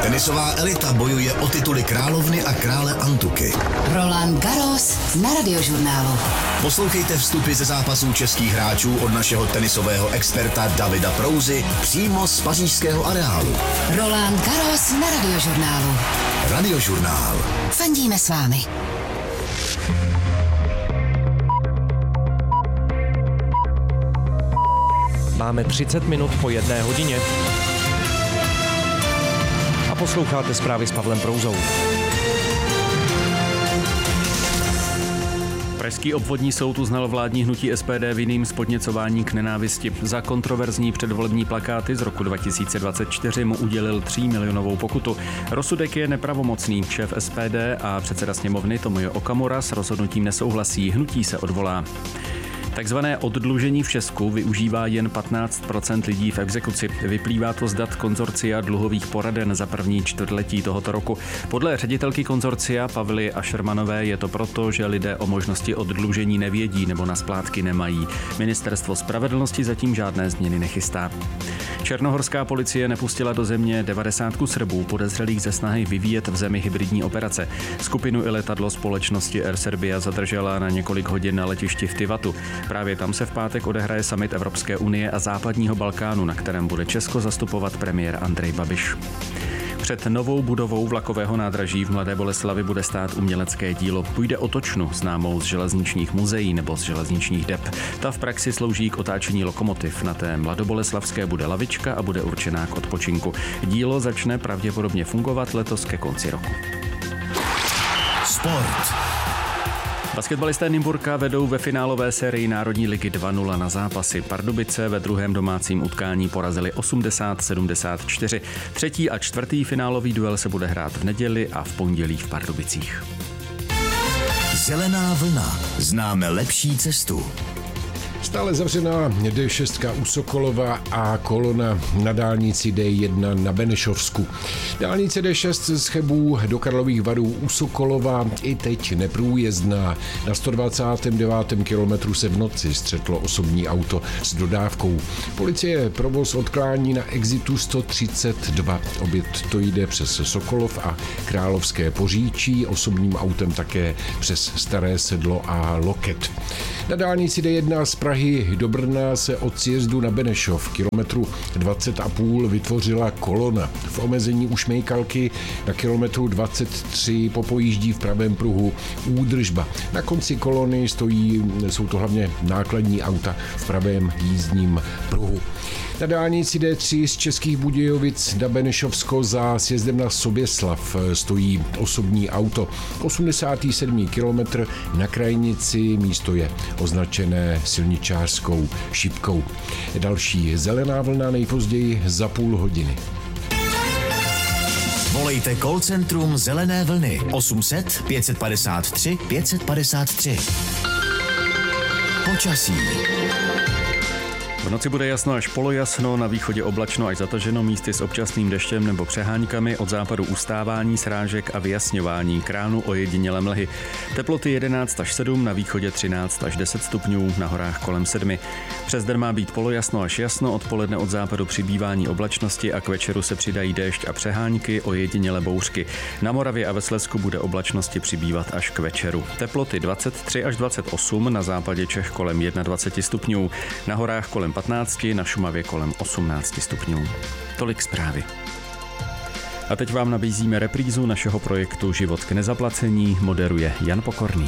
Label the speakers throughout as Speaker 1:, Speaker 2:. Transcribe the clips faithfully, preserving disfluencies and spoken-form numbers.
Speaker 1: Tenisová elita bojuje o tituly královny a krále Antuky.
Speaker 2: Roland Garros na Radiožurnálu.
Speaker 1: Poslouchejte vstupy ze zápasů českých hráčů od našeho tenisového experta Davida Prouzy přímo z pařížského areálu.
Speaker 2: Roland Garros na Radiožurnálu.
Speaker 1: Radiožurnál.
Speaker 2: Fandíme s vámi.
Speaker 3: Máme třicet minut po jedné hodině. A posloucháte zprávy s Pavlem Prouzou.
Speaker 4: Pražský obvodní soud uznal vládní hnutí S P D vinným z podněcování k nenávisti. Za kontroverzní předvolební plakáty z roku dva tisíce dvacet čtyři mu udělil tří milionovou pokutu. Rozsudek je nepravomocný. Šéf S P D a předseda sněmovny Tomio Okamura s rozhodnutím nesouhlasí. Hnutí se odvolá. Takzvané oddlužení v Česku využívá jen patnáct procent lidí v exekuci. Vyplývá to z dat konzorcia dluhových poraden za první čtvrtletí tohoto roku. Podle ředitelky konzorcia Pavly Ašermanové je to proto, že lidé o možnosti oddlužení nevědí nebo na splátky nemají. Ministerstvo spravedlnosti zatím žádné změny nechystá. Černohorská policie nepustila do země devadesátku Srbů podezřelých ze snahy vyvíjet v zemi hybridní operace. Skupinu i letadlo společnosti Air Serbia zadržela na několik hodin na letišti v Tivatu. Právě tam se v pátek odehraje summit Evropské unie a západního Balkánu, na kterém bude Česko zastupovat premiér Andrej Babiš. Před novou budovou vlakového nádraží v Mladé Boleslavi bude stát umělecké dílo. Půjde o točnu, známou z železničních muzeí nebo z železničních dep. Ta v praxi slouží k otáčení lokomotiv. Na té mladoboleslavské bude lavička a bude určená k odpočinku. Dílo začne pravděpodobně fungovat letos ke konci roku.
Speaker 1: Sport.
Speaker 4: Basketbalisté Nymburka vedou ve finálové sérii Národní ligy dva nula na zápasy. Pardubice ve druhém domácím utkání porazili osmdesát sedmdesát čtyři. Třetí a čtvrtý finálový duel se bude hrát v neděli a v pondělí v Pardubicích.
Speaker 1: Zelená vlna. Známe lepší cestu.
Speaker 5: Stále zavřená D šest u Sokolova a kolona na dálnici D jedna na Benešovsku. Dálnice D šest z Chebů do Karlových Varů u Sokolova i teď neprůjezdná. Na sto dvacátém devátém kilometru se v noci střetlo osobní auto s dodávkou. Policie provoz odklání na exitu sto třicet dva. Oběd to jde přes Sokolov a Královské Poříčí, osobním autem také přes Staré Sedlo a Loket. Na dálnici D jedna z Prahy do Brna se od sjezdu na Benešov kilometru dvacet a půl vytvořila kolona. V omezení u Šmejkalky na kilometru dvacet tři popojíždí v pravém pruhu údržba. Na konci kolony stojí, jsou to hlavně nákladní auta v pravém jízdním pruhu. Na dálnici D tři z Českých Budějovic na Benešovsko za sjezdem na Soběslav stojí osobní auto. osmdesátý sedmý kilometr na krajnici místo je označené silničářskou šipkou. Další zelená vlna nejpozději za půl hodiny.
Speaker 1: Volejte call centrum Zelené vlny osm set pět padesát tři pět padesát tři. Počasí.
Speaker 4: V noci bude jasno až polojasno, na východě oblačno až zataženo, místy s občasným deštěm nebo přeháňkami, od západu ustávání, srážek a vyjasňování, k ránu ojedinělé mlhy. Teploty jedenáct až sedm, na východě třináct až deset stupňů, na horách kolem sedmi. Přes den má být polojasno až jasno, odpoledne od západu přibývání oblačnosti a k večeru se přidají déšť a přeháňky, ojedinělé bouřky. Na Moravě a ve Slezsku bude oblačnosti přibývat až k večeru. Teploty dvacet tři až dvacet osm, na západě Čech kolem dvacet jedna stupňů, na horách kolem patnáct, na Šumavě kolem osmnáct stupňů. Tolik zprávy. A teď vám nabízíme reprízu našeho projektu Život k nezaplacení, moderuje Jan Pokorný.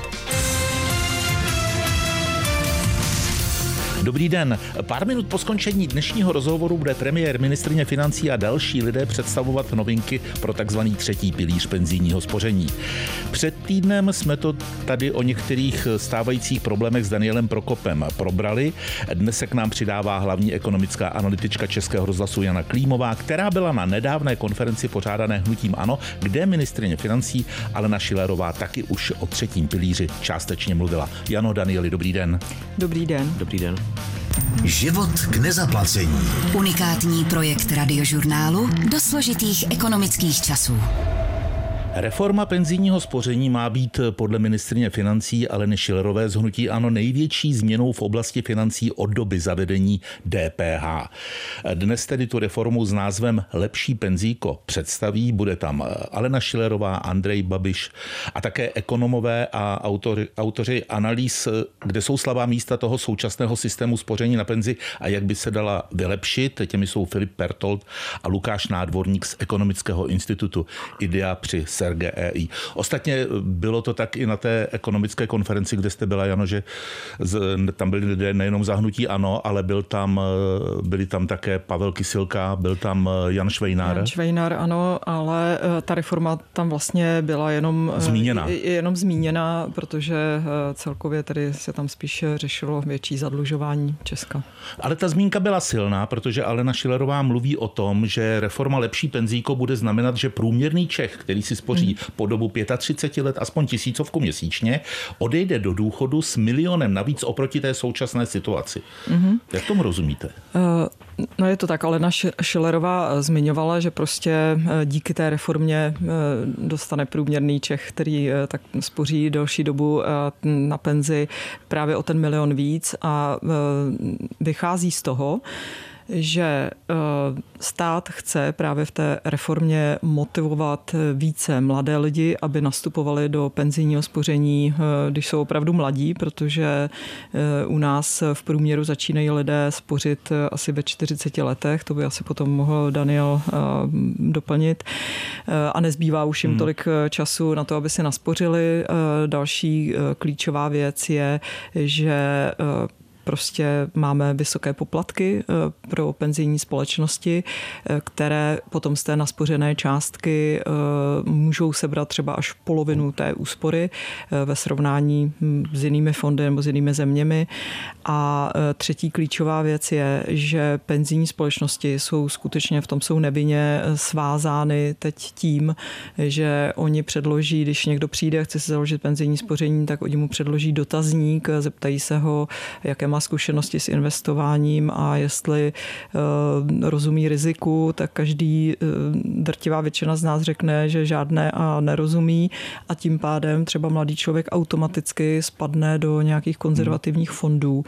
Speaker 6: Dobrý den. Pár minut po skončení dnešního rozhovoru bude premiér, ministryně financí a další lidé představovat novinky pro takzvaný třetí pilíř penzijního spoření. Před týdnem jsme to tady o některých stávajících problémech s Danielem Prokopem probrali. Dnes se k nám přidává hlavní ekonomická analytička Českého rozhlasu Jana Klímová, která byla na nedávné konferenci pořádané hnutím ANO, kde ministryně financí Alena Schillerová taky už o třetím pilíři částečně mluvila. Jano, Danieli, dobrý den.
Speaker 7: Dobrý den.
Speaker 4: Dobrý den.
Speaker 1: Život k nezaplacení.
Speaker 2: Unikátní projekt Radiožurnálu do složitých ekonomických časů.
Speaker 6: Reforma penzijního spoření má být podle ministryně financí Aleny Schillerové z hnutí ANO největší změnou v oblasti financí od doby zavedení D P H. Dnes tedy tu reformu s názvem Lepší penzíko představí. Bude tam Alena Schillerová, Andrej Babiš a také ekonomové a autoři, autoři analýz, kde jsou slabá místa toho současného systému spoření na penzi a jak by se dala vylepšit. Těmi jsou Filip Pertold a Lukáš Nádvorník z Ekonomického institutu IDEA při S R G E I. Ostatně bylo to tak i na té ekonomické konferenci, kde jste byla, Jano, že z, tam byli lidé nejenom za hnutí ANO, ale byl tam, byli tam také Pavel Kysilka, byl tam Jan Švejnár.
Speaker 7: Jan Švejnár, ano, ale ta reforma tam vlastně byla jenom
Speaker 6: zmíněna,
Speaker 7: jenom zmíněna, protože celkově tady se tam spíš řešilo větší zadlužování Česka.
Speaker 6: Ale ta zmínka byla silná, protože Alena Schillerová mluví o tom, že reforma Lepší penzíko bude znamenat, že průměrný Čech, který si spoří hmm. po dobu třicet pět let aspoň tisícovku měsíčně, odejde do důchodu s milionem navíc oproti té současné situaci. Hmm. Jak tomu rozumíte?
Speaker 7: Uh, no je to tak, Alena Schillerová zmiňovala, že prostě díky té reformě dostane průměrný Čech, který tak spoří delší dobu na penzi právě o ten milion víc a vychází z toho, že stát chce právě v té reformě motivovat více mladé lidi, aby nastupovali do penzijního spoření, když jsou opravdu mladí, protože u nás v průměru začínají lidé spořit asi ve čtyřiceti letech, to by asi potom mohl Daniel doplnit, a nezbývá už jim hmm. tolik času na to, aby si naspořili. Další klíčová věc je, že prostě máme vysoké poplatky pro penzijní společnosti, které potom z té naspořené částky můžou sebrat třeba až polovinu té úspory ve srovnání s jinými fondy nebo s jinými zeměmi. A třetí klíčová věc je, že penzijní společnosti jsou skutečně v tom jsou nevinně svázány teď tím, že oni předloží, když někdo přijde a chce si založit penzijní spoření, tak oni mu předloží dotazník, zeptají se ho, jaké má zkušenosti s investováním a jestli uh, rozumí riziku, tak každý uh, drtivá většina z nás řekne, že žádné a nerozumí a tím pádem třeba mladý člověk automaticky spadne do nějakých konzervativních fondů,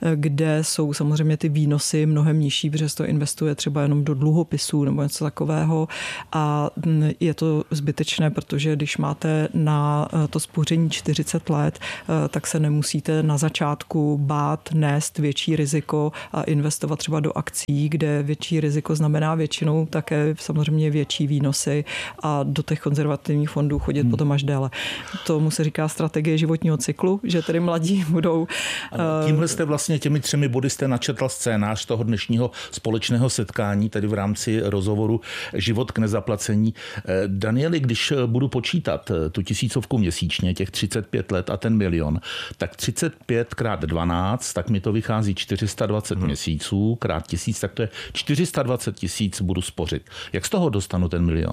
Speaker 7: kde jsou samozřejmě ty výnosy mnohem nižší, protože to investuje třeba jenom do dluhopisů nebo něco takového a je to zbytečné, protože když máte na to spoření čtyřicet let, tak se nemusíte na začátku bát nést větší riziko a investovat třeba do akcí, kde větší riziko znamená většinou také samozřejmě větší výnosy a do těch konzervativních fondů chodit hmm. potom až déle. Tomu se říká strategie životního cyklu, že tedy mladí budou...
Speaker 6: Tímhle jste vlastně těmi třemi body jste načetl scénář toho dnešního společného setkání, tedy v rámci rozhovoru Život k nezaplacení. Danieli, když budu počítat tu tisícovku měsíčně, těch třicet pět let a ten milion, tak třicet pět krát dvanáct, tak mi to vychází čtyři sta dvacet hmm. měsíců, krát tisíc, tak to je čtyři sta dvacet tisíc budu spořit. Jak z toho dostanu ten milion?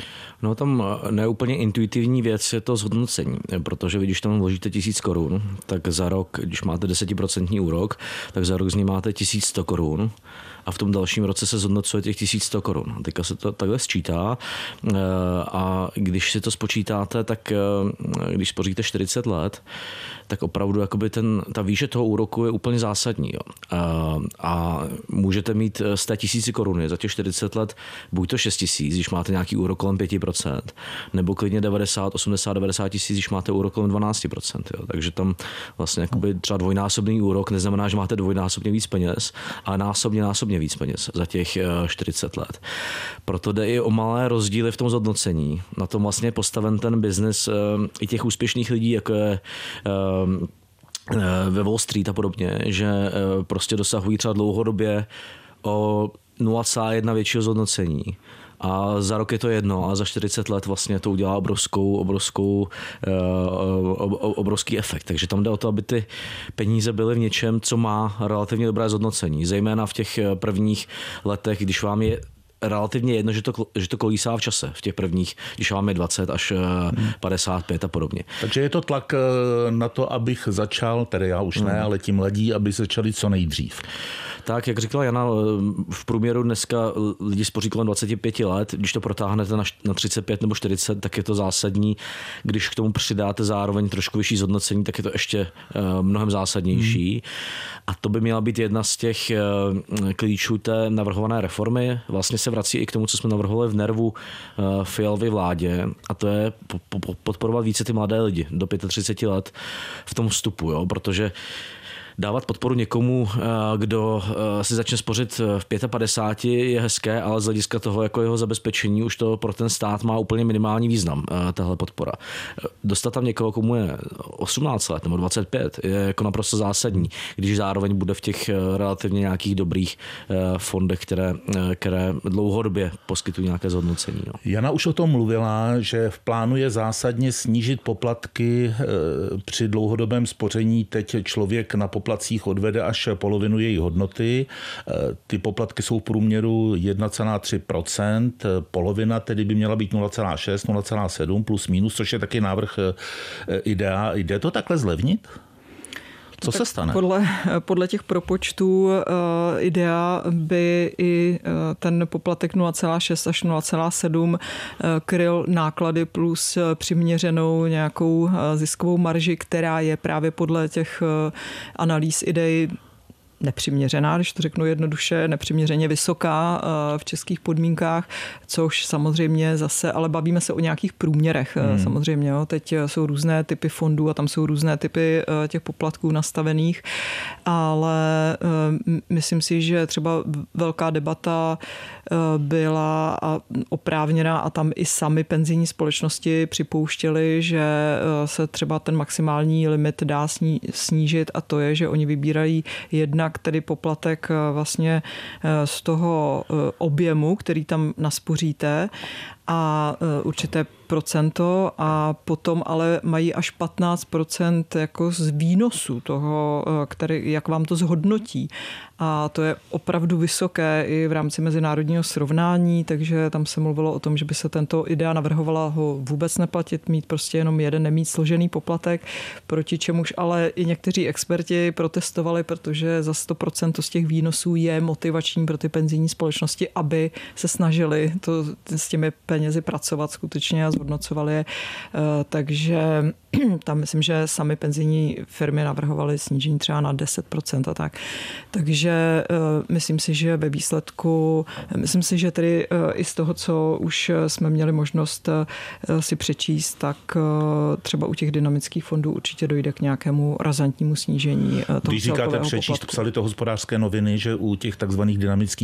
Speaker 8: No tam neúplně intuitivní věc je to zhodnocení, protože vy, když tam vložíte tisíc korun, tak za rok, když máte desetiprocentní úrok, tak za rok z něj máte tisíc sto korun a v tom dalším roce se zhodnocuje těch tisíc sto korun. Teďka se to takhle sčítá a když si to spočítáte, tak když spoříte čtyřicet let, tak opravdu jakoby ten, ta výše toho úroku je úplně zásadní. Jo. A, a můžete mít z té tisíci koruny za těch čtyřicet let buď to šest tisíc, když máte nějaký úrok kolem pět procent, nebo klidně devadesát, osmdesát, devadesát tisíc, když máte úrok kolem dvanáct procent. Jo. Takže tam vlastně jakoby třeba dvojnásobný úrok neznamená, že máte dvojnásobně víc peněz, ale násobně, násobně víc peněz za těch čtyřicet let. Proto jde i o malé rozdíly v tom zhodnocení. Na tom vlastně je postaven ten biznis i těch úspěšných lidí, jako je ve Wall Street a podobně, že prostě dosahují třeba dlouhodobě o nula celá jedna většího zhodnocení. A za rok je to jedno a za čtyřicet let vlastně to udělá obrovskou, obrovskou, obrovský efekt. Takže tam jde o to, aby ty peníze byly v něčem, co má relativně dobré zhodnocení. Zejména v těch prvních letech, když vám je relativně jedno, že to, že to kolísá v čase v těch prvních, když máme dvacet až padesát pět a podobně.
Speaker 6: Takže je to tlak na to, abych začal, tedy já už ne, ale ti mladí, aby začali co nejdřív.
Speaker 8: Tak, jak říkala Jana, v průměru dneska lidi spoří kolem dvacet pět let. Když to protáhnete na třicet pět nebo čtyřicet, tak je to zásadní. Když k tomu přidáte zároveň trošku vyšší zhodnocení, tak je to ještě mnohem zásadnější. Hmm. A to by měla být jedna z těch klíčů té navrhované reformy. Vlastně se vrací i k tomu, co jsme navrhovali v nervu Fialovy vládě, a to je podporovat více ty mladé lidi do třicet pět let v tom vstupu, jo? Protože dávat podporu někomu, kdo si začne spořit v padesát pěti je hezké, ale z hlediska toho jako jeho zabezpečení už to pro ten stát má úplně minimální význam, tahle podpora. Dostat tam někoho, komu je osmnáct let nebo dvacet pět, je jako naprosto zásadní, když zároveň bude v těch relativně nějakých dobrých fondech, které, které dlouhodobě poskytují nějaké zhodnocení. No.
Speaker 6: Jana už o tom mluvila, že v plánu je zásadně snížit poplatky při dlouhodobém spoření. Teď člověk na poplatcích odvede až polovinu její hodnoty. Ty poplatky jsou v průměru jedna celá tři procenta, polovina tedy by měla být nula celá šest, nula celá sedm plus minus, což je taky návrh idea. Jde to takhle zlevnit? Co tak se stane?
Speaker 7: Podle, podle těch propočtů uh, idea by i uh, ten poplatek nula celá šest až nula celá sedm uh, kryl náklady plus uh, přiměřenou nějakou uh, ziskovou marži, která je právě podle těch uh, analýz idei nepřiměřená, když to řeknu jednoduše, nepřiměřeně vysoká v českých podmínkách, což samozřejmě zase, ale bavíme se o nějakých průměrech hmm. samozřejmě. Jo. Teď jsou různé typy fondů a tam jsou různé typy těch poplatků nastavených, ale myslím si, že třeba velká debata byla oprávněná a tam i sami penzijní společnosti připouštěli, že se třeba ten maximální limit dá snížit, a to je, že oni vybírají jedna tedy poplatek vlastně z toho objemu, který tam naspoříte, a určité procento, a potom ale mají až patnáct procent jako z výnosu toho, který, jak vám to zhodnotí. A to je opravdu vysoké i v rámci mezinárodního srovnání, takže tam se mluvilo o tom, že by se tento idea navrhovala ho vůbec neplatit, mít prostě jenom jeden, nemít složený poplatek, proti čemuž ale i někteří experti protestovali, protože za sto procent z těch výnosů je motivační pro ty penzijní společnosti, aby se snažili to, s těmi penězi pracovat skutečně a zhodnocovali je. Takže tam myslím, že sami penzijní firmy navrhovaly snížení třeba na deset procent a tak. Takže myslím si, že ve výsledku, myslím si, že tedy i z toho, co už jsme měli možnost si přečíst, tak třeba u těch dynamických fondů určitě dojde k nějakému razantnímu snížení toho.
Speaker 6: Když říkáte přečíst, poplatku. Psali to Hospodářské noviny, že u těch takzvaných dynamických